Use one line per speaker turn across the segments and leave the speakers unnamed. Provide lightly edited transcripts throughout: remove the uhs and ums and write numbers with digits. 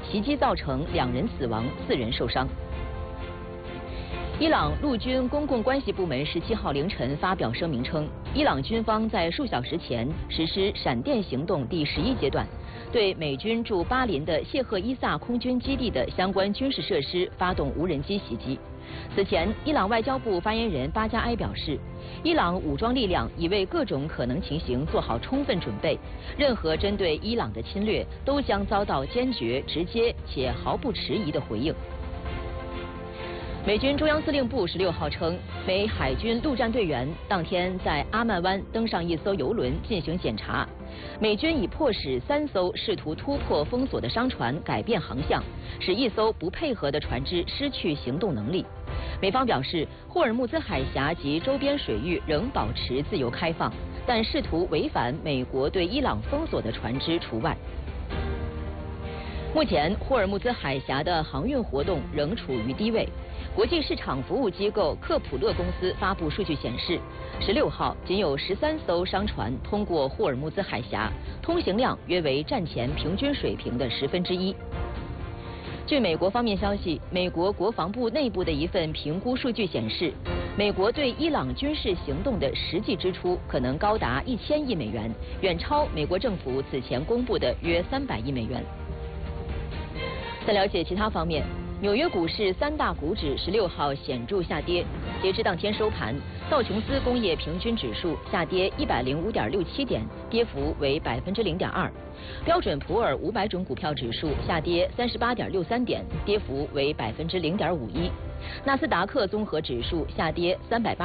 袭击造成2人死亡，4人受伤。伊朗陆军公共关系部门17号凌晨发表声明称，伊朗军方在数小时前实施闪电行动第11阶段，对美军驻巴林的谢赫伊萨空军基地的相关军事设施发动无人机袭击。此前，伊朗外交部发言人巴加埃表示，伊朗武装力量已为各种可能情形做好充分准备，任何针对伊朗的侵略都将遭到坚决、直接且毫不迟疑的回应。美军中央司令部16号称，美海军陆战队员当天在阿曼湾登上一艘油轮进行检查，美军已迫使3艘试图突破封锁的商船改变航向，使1艘不配合的船只失去行动能力。美方表示，霍尔木兹海峡及周边水域仍保持自由开放，但试图违反美国对伊朗封锁的船只除外。目前，霍尔木兹海峡的航运活动仍处于低位。国际市场服务机构克普勒公司发布数据显示，16号仅有13艘商船通过霍尔木兹海峡，通行量约为战前平均水平的1/10。据美国方面消息，美国国防部内部的一份评估数据显示，美国对伊朗军事行动的实际支出可能高达1000亿美元，远超美国政府此前公布的约300亿美元。在了解其他方面，纽约股市3大股指16号显著下跌，截至当天收盘，道琼斯工业平均指数下跌105.67点，跌幅为0.2%；标准普尔500种股票指数下跌38.63点，跌幅为0.51%；纳斯达克综合指数下跌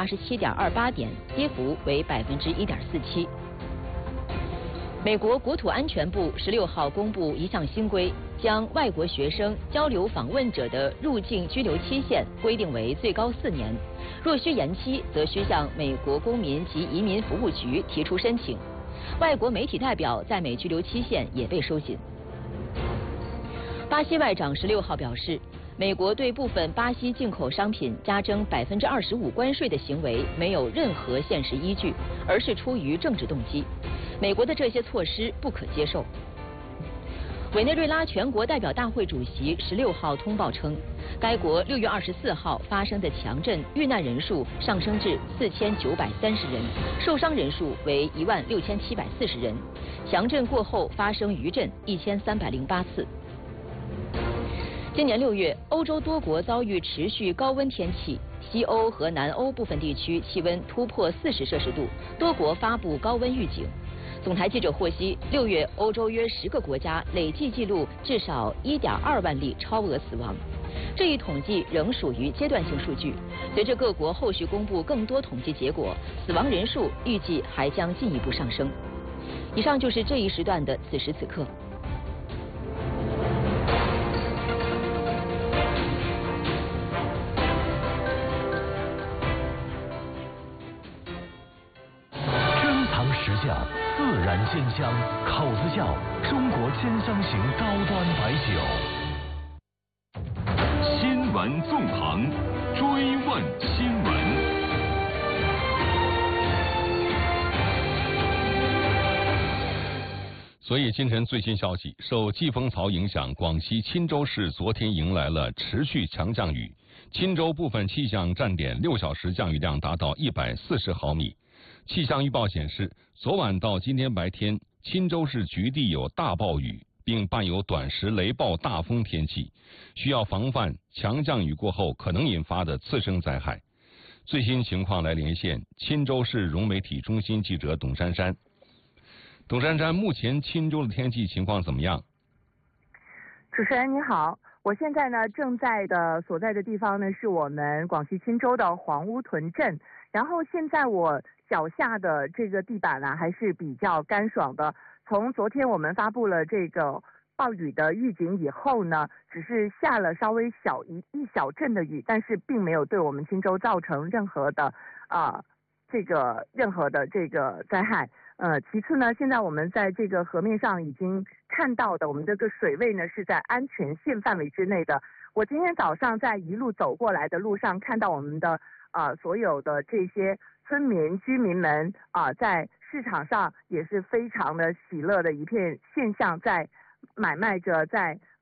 387.28点，跌幅为1.47%。美国国土安全部16号公布一项新规，将外国学生交流访问者的入境居留期限规定为最高4年，若需延期，则需向美国公民及移民服务局提出申请。外国媒体代表在美居留期限也被收紧。巴西外长16号表示，美国对部分巴西进口商品加征25%关税的行为没有任何现实依据，而是出于政治动机。美国的这些措施不可接受。委内瑞拉全国代表大会主席16号通报称，该国6月24号发生的强震遇难人数上升至4930人，受伤人数为16740人。强震过后发生余震1308次。今年6月，欧洲多国遭遇持续高温天气，西欧和南欧部分地区气温突破40摄氏度，多国发布高温预警。总台记者获悉，6月欧洲约10个国家累计记录至少1.2万例超额死亡。这一统计仍属于阶段性数据，随着各国后续公布更多统计结果，死亡人数预计还将进一步上升。以上就是这一时段的此时此刻。
时效自然鲜香，口子窖中国鲜香型高端白酒。
新闻纵横，追问新闻。
所以今晨最新消息，受季风槽影响，广西钦州市昨天迎来了持续强降雨，钦州部分气象站点6小时降雨量达到140毫米。气象预报显示，昨晚到今天白天，钦州市局地有大暴雨，并伴有短时雷暴大风天气，需要防范强降雨过后可能引发的次生灾害。最新情况来连线钦州市融媒体中心记者董珊珊。董珊珊，目前钦州的天气情况怎么样？
主持人你好，我现在呢正在的所在的地方呢是我们广西钦州的黄乌屯镇，然后现在我脚下的这个地板呢还是比较干爽的。从昨天我们发布了这个暴雨的预警以后呢，只是下了稍微一小阵的雨，但是并没有对我们钦州造成任何的这个灾害。其次呢，现在我们在这个河面上已经看到的，我们这个水位呢是在安全线范围之内的。我今天早上在一路走过来的路上，看到我们的所有的这些村民居民们在市场上也是非常的喜乐的一片现象，在买卖着，在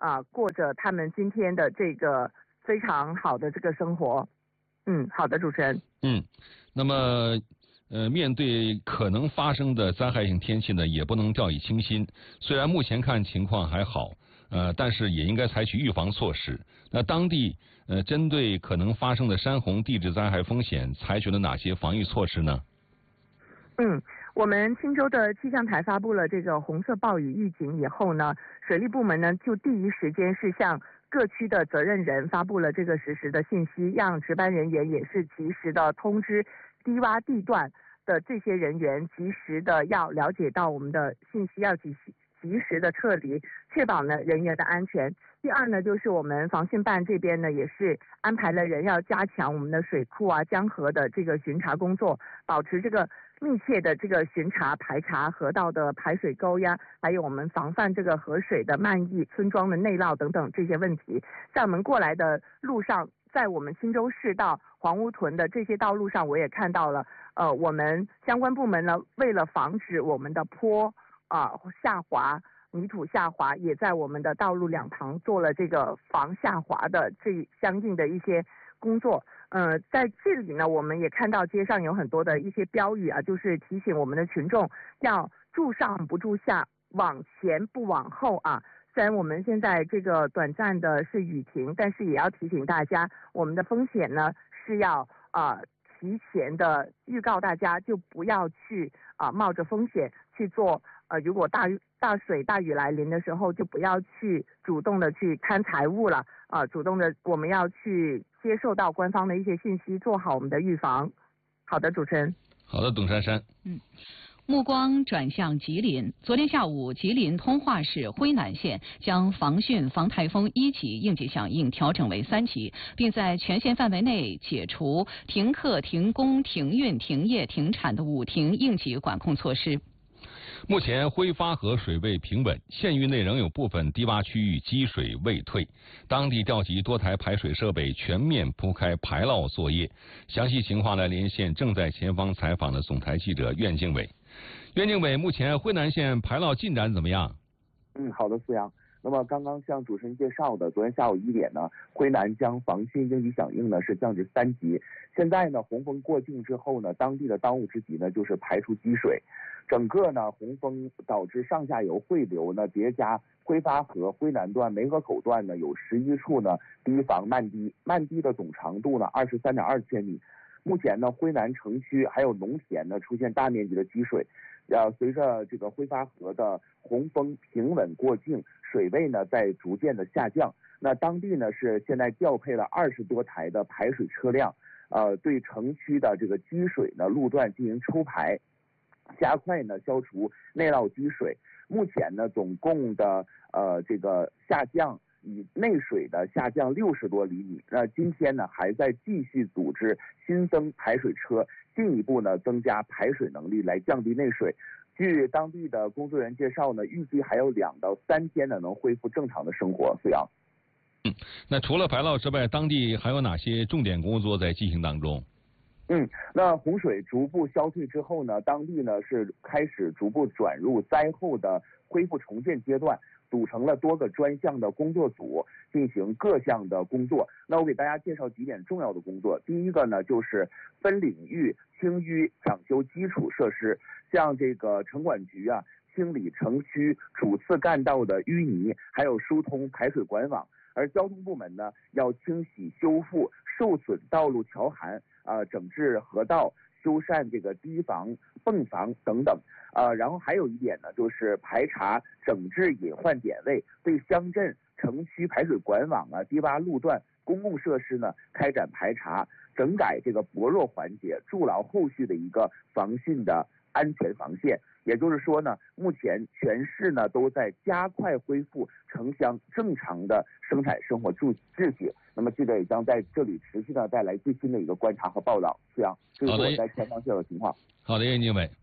过着他们今天的这个非常好的这个生活。好的，主持人。
那么面对可能发生的灾害性天气呢，也不能掉以轻心。虽然目前看情况还好，但是也应该采取预防措施。那当地针对可能发生的山洪地质灾害风险，采取了哪些防御措施呢？
我们钦州的气象台发布了这个红色暴雨预警以后呢，水利部门呢就第一时间是向各区的责任人发布了这个实时的信息，让值班人员也是及时的通知低洼地段的这些人员，及时的要了解到我们的信息，要及时的撤离，确保呢人员的安全。第二呢，就是我们防汛办这边呢也是安排了人要加强我们的水库江河的这个巡查工作，保持这个密切的这个巡查排查河道的排水沟还有我们防范这个河水的漫溢、村庄的内涝等等这些问题。在我们过来的路上，在我们钦州市到黄屋屯的这些道路上，我也看到了我们相关部门呢为了防止我们的坡下滑、泥土下滑，也在我们的道路两旁做了这个防下滑的这相应的一些工作。在这里呢，我们也看到街上有很多的一些标语就是提醒我们的群众要住上不住下，往前不往后虽然我们现在这个短暂的是雨停，但是也要提醒大家，我们的风险呢是要提前的预告大家，就不要去冒着风险去做如果大水大雨来临的时候，就不要去主动的去看财物了主动的我们要去接受到官方的一些信息，做好我们的预防。好的，主持人。
好的，董珊珊。
目光转向吉林。昨天下午，吉林通化市辉南县将防汛防台风1级应急响应调整为3级，并在全县范围内解除停课、停工、停运、停业、停产的5停应急管控措施。
目前辉发河水位平稳，县域内仍有部分低洼区域积水未退，当地调集多台排水设备全面铺开排涝作业。详细情况来连线正在前方采访的总台记者苑经纬。苑经纬，目前辉南县排涝进展怎么样？
好的，苏阳。那么刚刚向主持人介绍的，昨天下午1点呢，辉南将防汛应急响应呢是降至3级。现在呢，洪峰过境之后呢，当地的当务之急呢就是排出积水。整个呢，洪峰导致上下游汇流呢叠加辉发河辉南段、梅河口段呢有11处呢堤防漫堤的总长度呢23.2千米。目前呢，辉南城区还有农田呢出现大面积的积水。随着这个辉发河的洪峰平稳过境，水位呢在逐渐的下降。那当地呢是现在调配了20多台的排水车辆，对城区的这个积水呢路段进行抽排，加快呢消除内涝积水。目前呢总共的这个下降以内水的下降60多厘米。那今天呢还在继续组织新增排水车，进一步呢增加排水能力来降低内水。据当地的工作人员介绍呢，预计还有2到3天呢能恢复正常的生活。苏阳。
那除了排涝之外，当地还有哪些重点工作在进行当中？
那洪水逐步消退之后呢，当地呢是开始逐步转入灾后的恢复重建阶段，组成了多个专项的工作组，进行各项的工作。那我给大家介绍几点重要的工作。第一个呢，就是分领域清淤抢修基础设施，像这个城管局清理城区主次干道的淤泥，还有疏通排水管网。而交通部门呢，要清洗修复受损道路桥涵，整治河道，修缮这个堤防、泵房等等。然后还有一点呢，就是排查整治隐患点位，对乡镇、城区排水管网低洼路段、公共设施呢开展排查，整改这个薄弱环节，筑牢后续的一个防汛的安全防线。也就是说呢，目前全市呢都在加快恢复城乡正常的生产生活秩序。那么记者也将在这里持续的带来最新的一个观察和报道。这样，这是我在前方介绍的情况。
好的，苑经纬。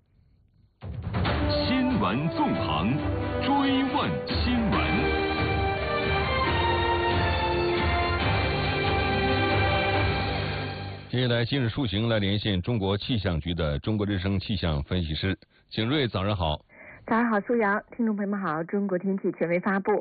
新闻纵横，追问新闻。
接下来，今日出行来连线中国气象局的中国之声气象分析师景睿，早上好。
早上好，苏阳，听众朋友们好，中国天气权威发布。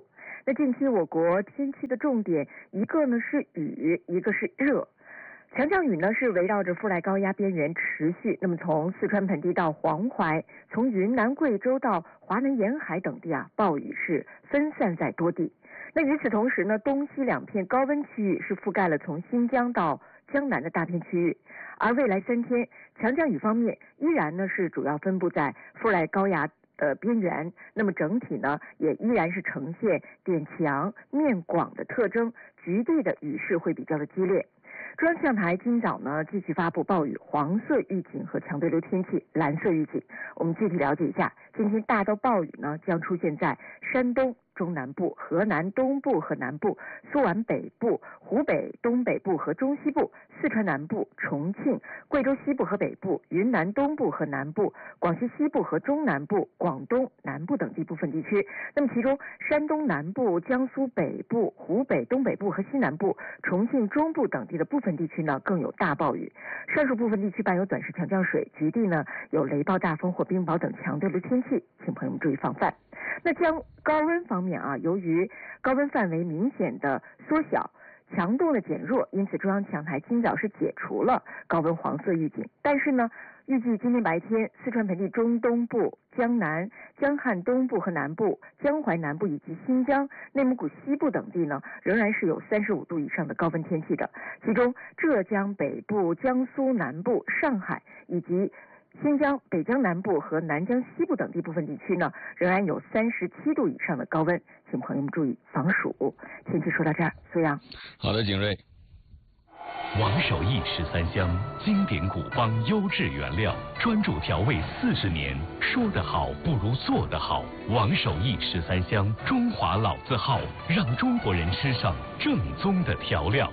那近期我国天气的重点，一个呢是雨，一个是热。强降雨呢是围绕着副来高压边缘持续，那么从四川盆地到黄淮，从云南、贵州到华南沿海等地啊，暴雨是分散在多地。那与此同时呢，东西两片高温区域是覆盖了从新疆到江南的大片区域，而未来3天强降雨方面依然呢是主要分布在副来高压边缘，那么整体呢也依然是呈现点强面广的特征，局地的雨势会比较的激烈。中央气象台今早呢继续发布暴雨黄色预警和强对流天气蓝色预警。我们具体了解一下，今天大到暴雨呢将出现在山东中南部、河南东部和南部、苏皖北部、湖北东北部和中西部、四川南部、重庆、贵州西部和北部、云南东部和南部、广西西部和中南部、广东南部等地部分地区。那么其中山东南部、江苏北部、湖北东北部和西南部、重庆中部等地的部分地区呢更有大暴雨，上述部分地区伴有短时强降水，局地呢有雷暴、大风或冰雹等强对流天气，请朋友们注意防范。那高温方面啊，由于高温范围明显的缩小，强度的减弱，因此中央气象台今早是解除了高温黄色预警。但是呢，预计今天白天，四川盆地中东部、江南、江汉东部和南部、江淮南部以及新疆、内蒙古西部等地呢，仍然是有35度以上的高温天气的。其中，浙江北部、江苏南部、上海以及新疆、北疆南部和南疆西部等地部分地区呢，仍然有37度以上的高温，请朋友们注意防暑。天气说到这儿，苏阳。
好的，景睿。
王守义13香，经典古方，优质原料，专注调味40年。说得好不如做得好。王守义13香，中华老字号，让中国人吃上正宗的调料。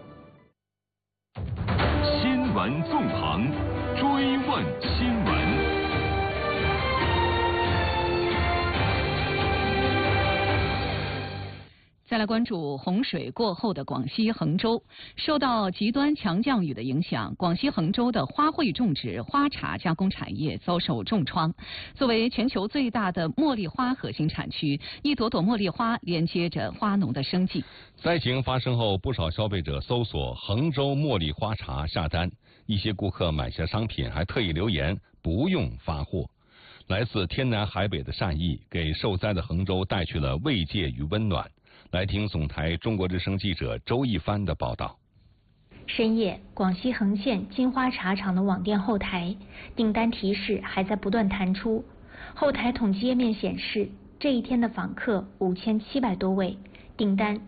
新闻纵横，追问新闻。
再来关注洪水过后的广西衡州，受到极端强降雨的影响，广西衡州的花卉种植、花茶加工产业遭受重创。作为全球最大的茉莉花核心产区，一朵朵茉莉花连接着花农的生计。
灾情发生后，不少消费者搜索衡州茉莉花茶下单，一些顾客买下商品还特意留言不用发货。来自天南海北的善意，给受灾的衡州带去了慰藉与温暖。来听总台中国之声记者周一帆的报道。
深夜，广西衡县金花茶厂的网店后台订单提示还在不断弹出。后台统计页面显示，这一天的访客5700多位，订单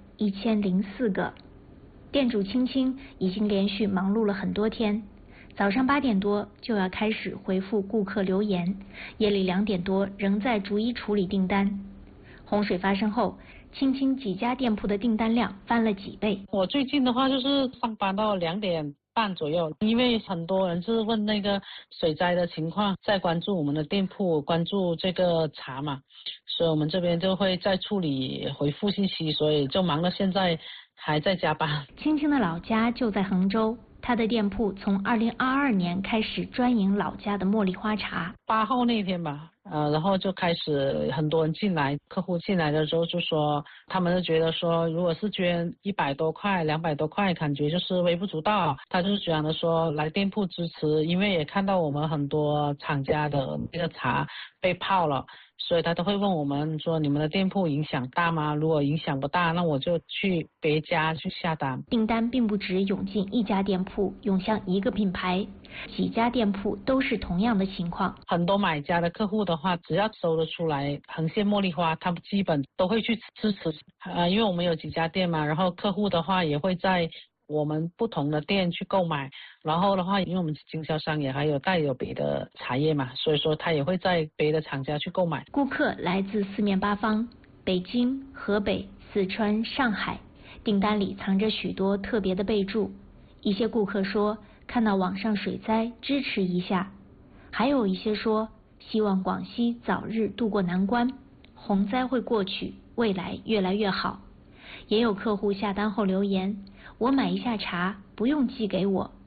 1004个。店主青青已经连续忙碌了很多天，早上8点多就要开始回复顾客留言，夜里2点多仍在逐一处理订单。洪水发生后，青青几家店铺的订单量翻了几倍。
我最近的话就是上班到2点半左右，因为很多人是问那个水灾的情况，在关注我们的店铺，关注这个茶嘛，所以我们这边就会再处理回复信息，所以就忙到现在还在加班。
青青的老家就在衡州，他的店铺从2022年开始专营老家的茉莉花茶。
8号那天吧，然后就开始很多人进来，客户进来的时候就说，他们就觉得说，如果是捐100多块、200多块，感觉就是微不足道。他就是讲的说来店铺支持，因为也看到我们很多厂家的那个茶被泡了。所以他都会问我们说，你们的店铺影响大吗？如果影响不大，那我就去别家去下单。
订单并不只涌进一家店铺，涌向一个品牌，几家店铺都是同样的情况。
很多买家的客户的话，只要搜得出来衡县茉莉花，他们基本都会去支持。因为我们有几家店嘛，然后客户的话也会在我们不同的店去购买，然后的话，因为我们经销商也还有带有别的茶叶嘛，所以说他也会在别的厂家去购买。
顾客来自四面八方，北京、河北、四川、上海，订单里藏着许多特别的备注。一些顾客说看到网上水灾支持一下，还有一些说希望广西早日渡过难关，洪灾会过去，未来越来越好。也有客户下单后留言，我买一下茶不用寄给我。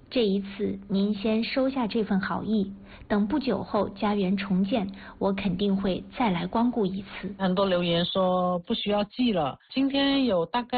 这一次您先收下这份好意，等不久后家园重建，我肯定会再来光顾一次。
很多留言说不需要寄了，今天有大概